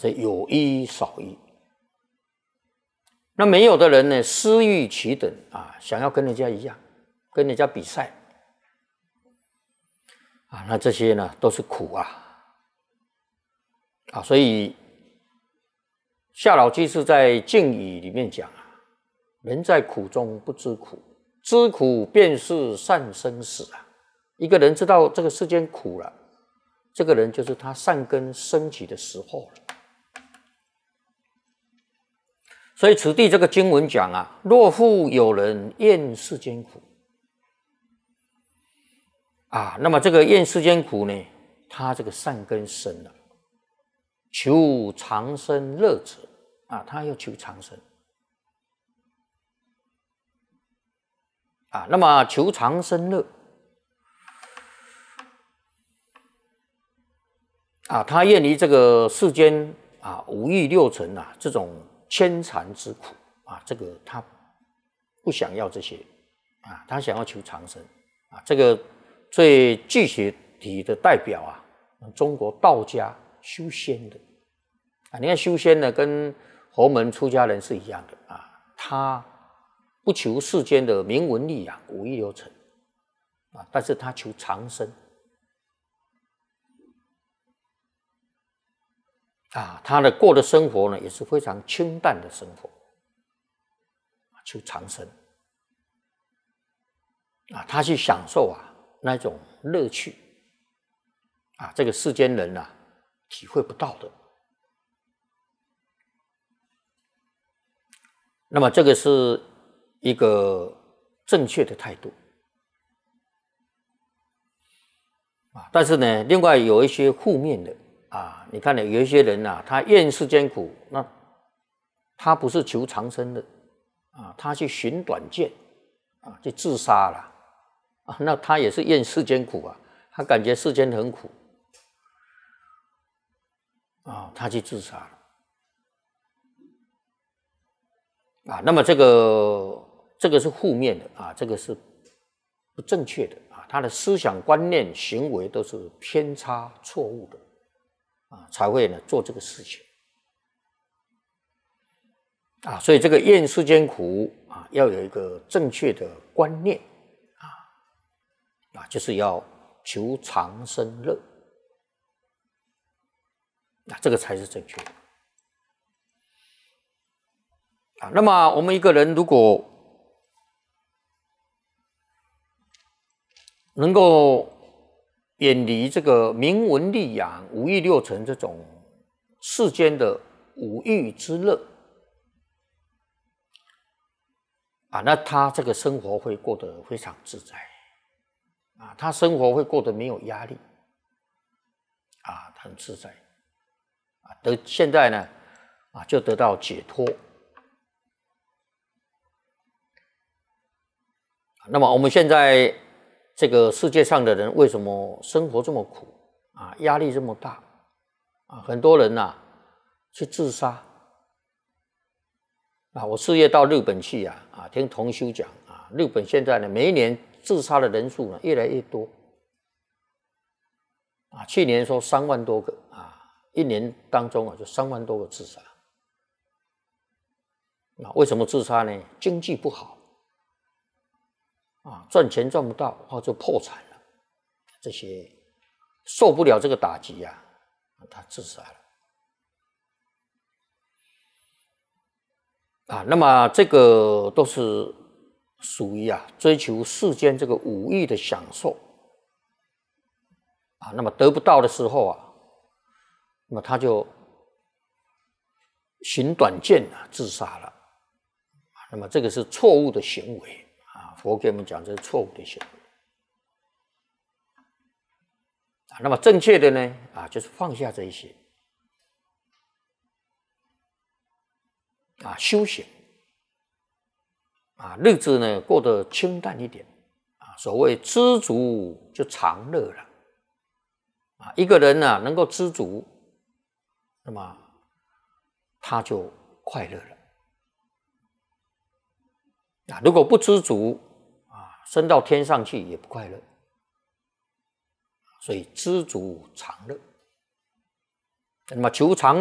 所以有一少一。那没有的人呢，私欲其等啊，想要跟人家一样，跟人家比赛啊，那这些呢都是苦啊，所以夏老居士在《静语》里面讲啊，人在苦中不知苦，知苦便是善生死啊。一个人知道这个世间苦了，这个人就是他善根升起的时候了。所以此地这个经文讲啊，若复有人厌世间苦啊，那么这个厌世间苦呢，他这个善根生了，求长生乐者啊，他要求长生啊，那么求长生乐啊，他厌离这个世间啊五欲六尘啊这种牵缠之苦啊，这个他不想要这些啊，他想要求长生啊。这个最具体的代表啊，中国道家修仙的啊，你看修仙呢，跟佛门出家人是一样的啊，他不求世间的名闻利养、五欲六尘啊，但是他求长生啊，他的过的生活呢也是非常清淡的生活，求长生啊，他去享受啊那种乐趣啊，这个世间人啊体会不到的。那么这个是一个正确的态度啊，但是呢，另外有一些负面的啊，你看呢，有一些人啊，他厌世间苦，那他不是求长生的啊，他去寻短见啊，去自杀了啊，那他也是厌世间苦啊，他感觉世间很苦啊，他去自杀了啊，那么这个是负面的啊，这个是不正确的啊，他的思想观念、行为都是偏差、错误的。啊，才会呢做这个事情啊，所以这个厌世间苦啊，要有一个正确的观念啊，就是要求长生乐啊，这个才是正确的啊。那么我们一个人如果能够远离这个名闻利养、五欲六尘这种世间的五欲之乐啊，那他这个生活会过得非常自在啊，他生活会过得没有压力啊，很自在啊，现在呢啊就得到解脱。那么我们现在这个世界上的人为什么生活这么苦啊？压力这么大啊？很多人呐去自杀啊！我4月到日本去啊，听同修讲啊，日本现在呢每一年自杀的人数呢越来越多啊，去年说3万多个啊，一年当中啊就3万多个自杀啊！为什么自杀呢？经济不好。啊，赚钱赚不到，或者破产了，这些受不了这个打击啊，他自杀了啊。那么这个都是属于追求世间这个五欲的享受啊。那么得不到的时候啊，那么他就寻短见自杀了。那么这个是错误的行为。佛给我们讲这是错误的行为啊，那么正确的呢啊，就是放下这一些啊，修行啊，日子呢过得清淡一点啊。所谓知足就常乐了啊，一个人呢能够知足，那么他就快乐了啊。如果不知足升到天上去也不快乐，所以知足常乐。那么求长